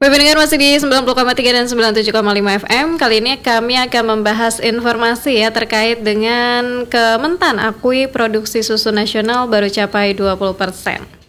Pendengar masih di 90,3 dan 97,5 FM. Kali ini kami akan membahas informasi ya terkait dengan Kementan akui produksi susu nasional baru capai 20%.